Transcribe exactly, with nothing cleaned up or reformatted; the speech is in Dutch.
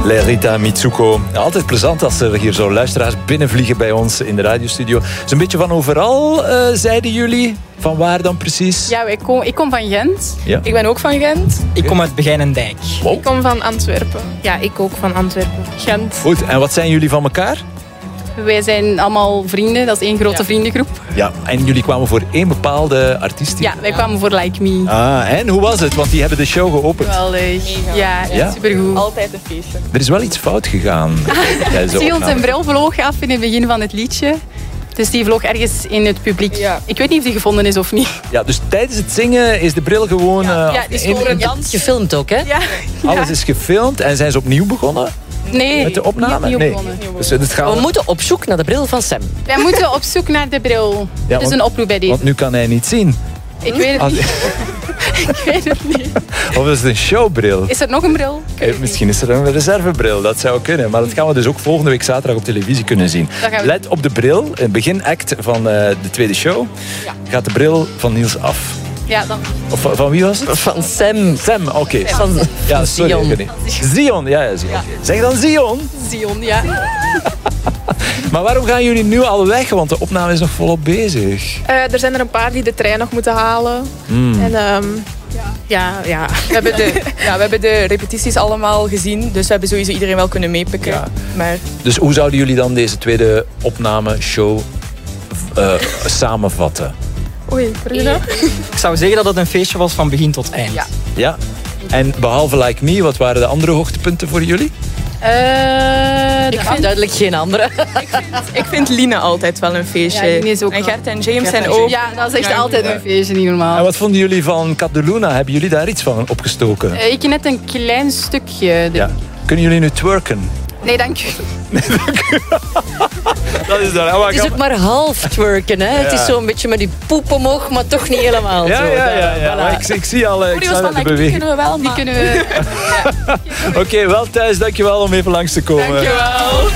Lerita Mitsuko. Altijd plezant als er hier zo luisteraars binnenvliegen bij ons in de radiostudio. Het een beetje van overal, uh, zeiden jullie. Van waar dan precies? Ja, ik kom, ik kom van Gent. Ja. Ik ben ook van Gent. Ik kom uit Begijnendijk. Wow. Ik kom van Antwerpen. Ja, ik ook van Antwerpen. Gent. Goed, en wat zijn jullie van elkaar? Wij zijn allemaal vrienden, dat is één grote Ja. vriendengroep. Ja, en jullie kwamen voor één bepaalde artiest? Ja, wij kwamen voor Like Me. Ah, en hoe was het? Want die hebben de show geopend. Geweldig. Ja, Ja? supergoed. Altijd een feestje. Er is wel iets fout gegaan. tijdens de Sion opname. zijn bril vloog af in het begin van het liedje. Dus die vloog ergens in het publiek. Ja. Ik weet niet of die gevonden is of niet. Ja, dus tijdens het zingen is de bril gewoon... Ja, uh, ja, die in- scoren in- Jans. Gefilmd ook, hè? Ja. Alles is gefilmd en zijn ze opnieuw begonnen Nee, met de opname? niet opnieuw nee. begonnen. Dus het gaat... We moeten op zoek naar de bril van Sam. Wij moeten op zoek naar de bril. Ja, Dat is want- een oproep bij deze. Want nu kan hij niet zien. Ik weet het Als- niet. Ik weet het niet. Of is het een showbril? Is er nog een bril? Eh, Misschien is er een reservebril, dat zou kunnen. Maar dat gaan we dus ook volgende week zaterdag op televisie kunnen zien. Dat gaan we- Let op de bril. Het beginact van uh, de tweede show gaat de bril van Niels af. Ja, dan. Of van, van wie was het? Van Sam. Sam, oké. Van Ja, sorry. Zion. ik weet niet. Zion, ja, ja, Zion. Zeg dan Zion. Zion, ja. Maar waarom gaan jullie nu al weg? Want de opname is nog volop bezig. Uh, er zijn er een paar die de trein nog moeten halen. Mm. En um, Ja, ja. we, hebben de, ja, we hebben de repetities allemaal gezien. Dus we hebben sowieso iedereen wel kunnen meepikken. Ja. Maar Dus hoe zouden jullie dan deze tweede opname-show uh, samenvatten? oei, Bruna. Ik zou zeggen dat het een feestje was van begin tot eind. Ja. Ja. En behalve Like Me, wat waren de andere hoogtepunten voor jullie? Uh, Ik vind duidelijk geen andere. Ik vind Lina altijd wel een feestje. Ja, Lina is ook en wel- Gert en James Gert zijn en ook. Ja, dat is echt Ja, altijd ja. een feestje, niet En normaal. wat vonden jullie van Cat de Luna? Hebben jullie daar iets van opgestoken? Uh, ik net een klein stukje. De- Ja. Kunnen jullie nu twerken? Nee, dank u. Dat is dan. Het is ook maar half twerken, hè. Het is zo'n beetje met die poep omhoog, maar toch niet helemaal Ja, zo. ja, ja. ja. Voilà. Maar ik, ik zie al, eh, ik Video's sta van de Like Me beweging. kunnen we wel, Die maar... kunnen we... Oké, wel thuis. Dankjewel om even langs te komen. Dankjewel.